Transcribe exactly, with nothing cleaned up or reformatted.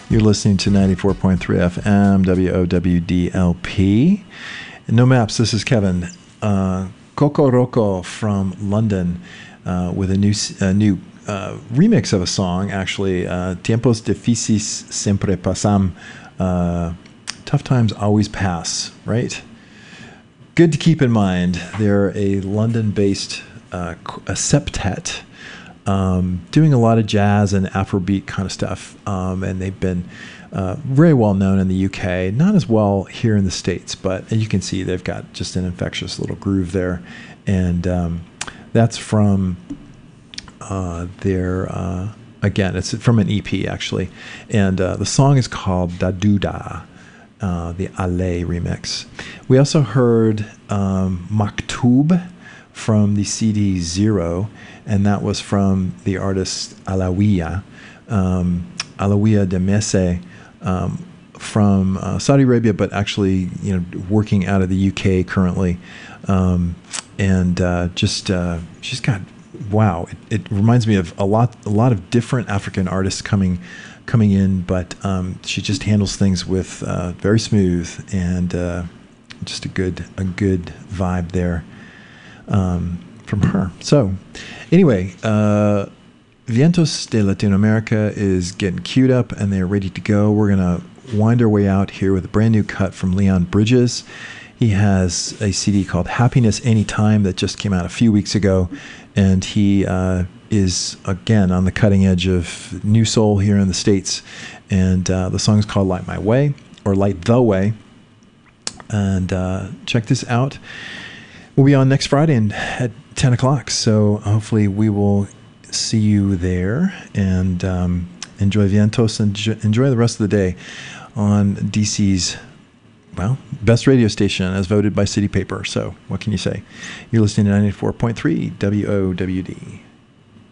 You're listening to ninety-four point three F M, W O W D L P. No Maps, this is Kevin. Uh, Coco Roco from London uh, with a new a new uh, remix of a song, actually. Uh, Tiempos difíciles siempre pasan. Uh, tough times always pass, right? Good to keep in mind. They're a London-based uh, a septet. Um, doing a lot of jazz and Afrobeat kind of stuff. Um, and they've been uh, very well known in the U K, not as well here in the States, but you can see they've got just an infectious little groove there. And um, that's from uh, their, uh, again, it's from an E P actually. And uh, the song is called Daduda, uh, the Ale remix. We also heard um, Maktoub from the C D Zero, and that was from the artist Alawiya, um, Alawiya Demese, um, from uh, Saudi Arabia, but actually, you know, working out of the U K currently, um, and uh, just uh, she's got wow. It, it reminds me of a lot, a lot of different African artists coming, coming in, but um, she just handles things with uh, very smooth and uh, just a good, a good vibe there. Um, from her. So anyway, uh, Vientos de Latinoamerica is getting queued up and they're ready to go. We're going to wind our way out here with a brand new cut from Leon Bridges. He has a C D called Happiness Anytime that just came out a few weeks ago. And he uh, is, again, on the cutting edge of new soul here in the States. And uh, the song is called Light My Way, or Light the Way. And uh, check this out. We'll be on next Friday and at ten o'clock, so hopefully we will see you there and um, enjoy Vientos and j- enjoy the rest of the day on D C's, well, best radio station as voted by City Paper. So what can you say? You're listening to ninety-four point three W O W D.